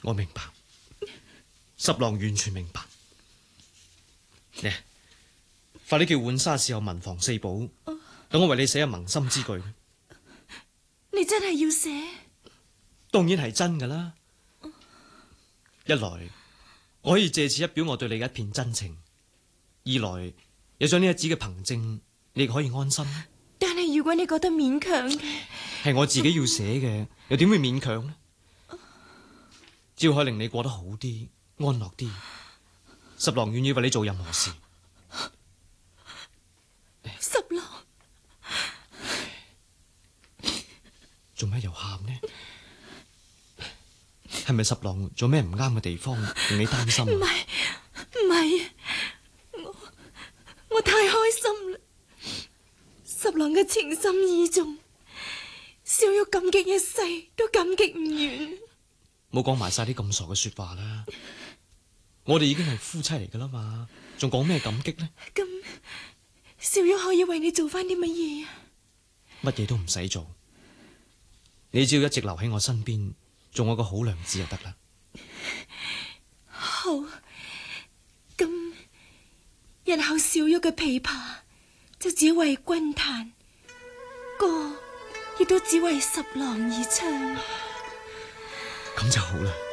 我明白，十郎完全明白。嚟，快啲叫浣紗侍候文房四寶，等我為你寫下盟心之句。 你真係要寫？ 當然係真噶啦。一來我可以借此一表我對你嘅一片真情，二來有咗呢一紙嘅憑證，你亦可以安心。 但係如果你覺得勉強嘅， 係我自己要寫嘅，又點會勉強呢？只要可以令你過得好啲、安樂啲，十郎願意為你做任何事。 十郎， 做咩又喊呢？係咪十郎做咩唔啱嘅地方令你擔心啊？ 唔係，我太開心啦！十郎嘅情深意重，小玉感激一世都感激唔完。 冇講埋晒啲咁傻嘅說話啦！我哋已經係夫妻嚟噶啦嘛，仲講咩感激呢？ 咁小玉可以為你做翻啲乜嘢啊？ 乜嘢都唔使做，你只要一直留喺我身邊，做我個好娘子就得啦。 好，咁日後小玉嘅琵琶就只為君彈，歌亦都只為十郎而唱。 咁就好啦。